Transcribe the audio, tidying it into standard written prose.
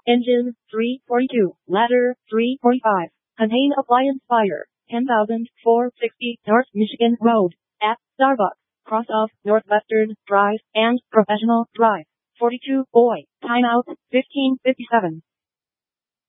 Engine 342. Ladder 345. Contain appliance fire. 10,460 North Michigan Road. At Starbucks. Cross off Northwestern Drive and Professional Drive. 42 boy. Timeout 15:57.